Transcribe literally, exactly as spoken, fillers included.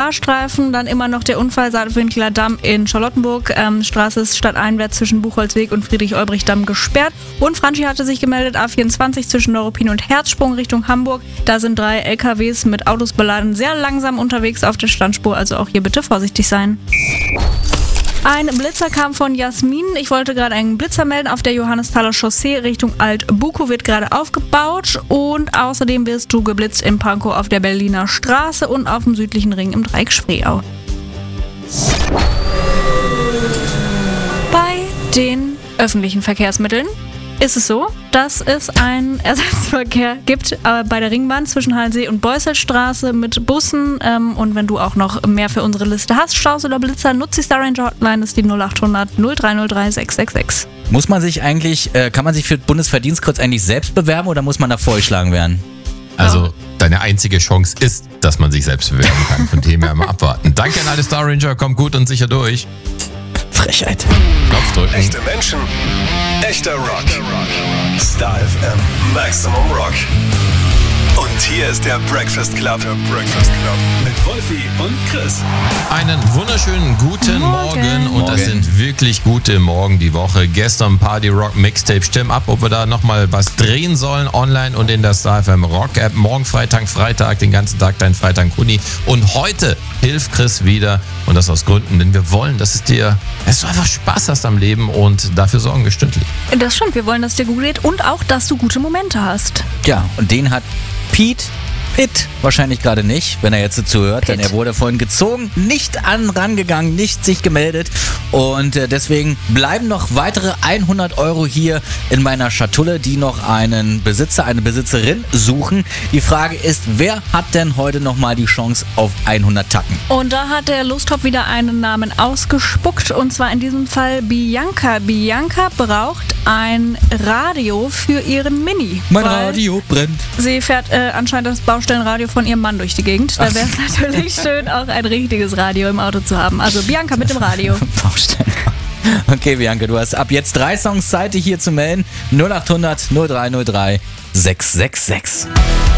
Fahrstreifen, dann immer noch der Unfall Saarwinkler Damm in Charlottenburg. Ähm, Straße ist stadteinwärts zwischen Buchholzweg und Friedrich-Olbrich-Damm gesperrt. Und Franchi hatte sich gemeldet, A vierundzwanzig zwischen Neuruppin und Herzsprung Richtung Hamburg. Da sind drei L K Ws mit Autos beladen sehr langsam unterwegs auf der Standspur, also auch hier bitte vorsichtig sein. Ein Blitzer kam von Jasmin. Ich wollte gerade einen Blitzer melden. Auf der Johannesthaler Chaussee Richtung Alt-Bukow wird gerade aufgebaut. Und außerdem wirst du geblitzt in Pankow auf der Berliner Straße und auf dem südlichen Ring im Dreieck Spreeau. Bei den öffentlichen Verkehrsmitteln ist es so, dass es einen Ersatzverkehr gibt äh, bei der Ringbahn zwischen Hallensee und Beusselstraße mit Bussen. Ähm, und wenn du auch noch mehr für unsere Liste hast, Staus oder Blitzer, nutzt die Star Ranger Hotline, ist die null acht hundert null drei null drei sechs sechs sechs. Muss man sich eigentlich, äh, kann man sich für Bundesverdienstkreuz eigentlich selbst bewerben oder muss man da vorgeschlagen werden? Also Ja. deine einzige Chance ist, dass man sich selbst bewerben kann. Von dem her mal abwarten. Danke an alle Star Ranger, kommt gut und sicher durch. Frechheit. Knopf drücken. Echte Menschen, echter Rock. Star F M, Maximum Rock. Und hier ist der Breakfast Club. Der Breakfast Club. Mit Wolfi und Chris. Einen wunderschönen guten Morgen, Morgen. und das Morgen. sind wirklich gute Morgen die Woche. Gestern Party Rock Mixtape. Stimm ab, ob wir da nochmal was drehen sollen online und in der Star F M Rock App. Morgen Freitag, Freitag, den ganzen Tag dein Freitag Kuni. Und heute hilft Chris wieder, und das aus Gründen, denn wir wollen, dass es dir, dass du einfach Spaß hast am Leben, und dafür sorgen wir stündlich. Das stimmt, wir wollen, dass es dir gut geht und auch, dass du gute Momente hast. Ja, und den hat Pete Pitt wahrscheinlich gerade nicht, wenn er jetzt zuhört, denn Pitt. er wurde vorhin gezogen, nicht an rangegangen, nicht sich gemeldet, und äh, deswegen bleiben noch weitere hundert Euro hier in meiner Schatulle, die noch einen Besitzer, eine Besitzerin suchen. Die Frage ist, wer hat denn heute nochmal die Chance auf hundert Tacken? Und da hat der Lostop wieder einen Namen ausgespuckt, und zwar in diesem Fall Bianca. Bianca braucht ein Radio für ihren Mini. Mein weil Radio brennt. Sie fährt äh, anscheinend das Baustellenradio von ihrem Mann durch die Gegend. Da wäre es natürlich schön, auch ein richtiges Radio im Auto zu haben. Also Bianca mit dem Radio. Baustellen. Okay, Bianca, du hast ab jetzt drei Songs Zeit, dich hier zu melden. null acht hundert null drei null drei sechs sechs sechs.